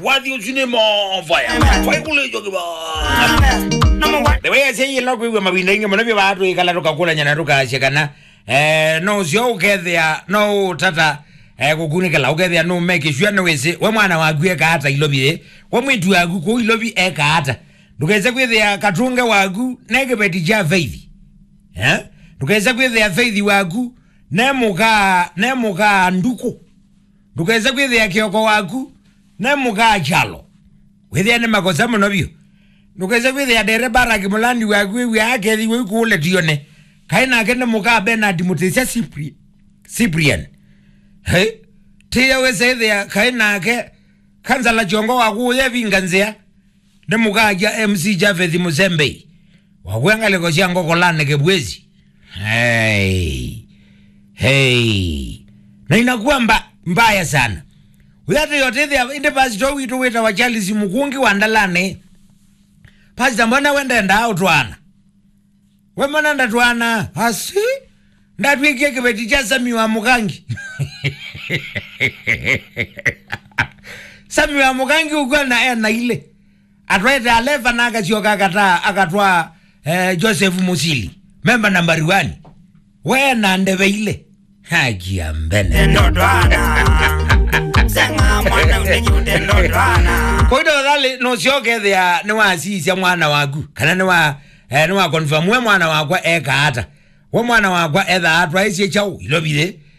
What you see more fire? Fire kule jogi ba. The way I say you know we were mabinding mo na bi ba to ikala to kakula nyana to ka shekana. No sio get there no tata kuguni kala get there no make sure no wese we mwana wa agwe ka ata ilobi we mwitu agu ko ilobi e ka ata. Dukeza kwe there katunga wa agu nege betija faith. Dukeza kwe there faith wa agu nemuka nduko. Dukeza kwe there kioko wa agu nemuka chalo. Whether ne makosa mo nobio. Dukeza kwe there dere baraki mulandi wa agu we akeli we ko le dione. Kaina kende muka Bernard Mutesa Cyprian. Hey, tiya we say there kaina ke kanzala jongo wa ku ye vinganzea. Ne muka ja MC Javeth Muzembe. Wa wenga le ko shango kolane ke bwezi. Hey. Na inakuwa mbaya sana. Uyate yote there inde pastor witu weta wa Charles Mukungi wandalane. Pastor mbona wenda ndao twana. Wemana ndatwana asi ndatwike kebetija Sami wa Mukangi Sami wa Mukangi ugwa na ile atwaita aleva na akachioka akatwa Joseph Musili member number 1 wena ndebe ile haki ambene ndotwana sanga mwana unejunde ndotwana koido dale no sioke there ni wasisi mwana wagu kana ni wa confirm we mwana wakwa eka ata we mwana wakwa etha atwa isi chau ilobire